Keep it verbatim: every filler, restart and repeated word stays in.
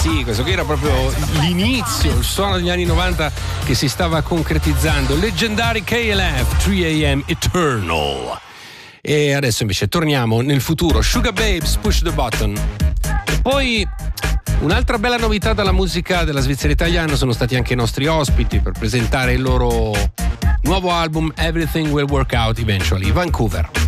sì, questo qui era proprio l'inizio, il suono degli anni novanta che si stava concretizzando. Leggendari K L F, tre a.m. Eternal. E adesso invece torniamo nel futuro. Sugar Babes, Push the Button. E poi un'altra bella novità dalla musica della Svizzera italiana sono stati anche i nostri ospiti per presentare il loro nuovo album Everything Will Work Out Eventually, Vancouver.